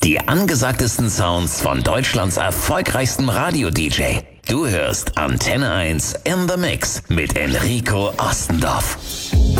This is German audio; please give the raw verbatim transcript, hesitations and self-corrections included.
Die angesagtesten Sounds von Deutschlands erfolgreichstem Radio-D J. Du hörst Antenne eins in the Mix mit Enrico Ostendorf.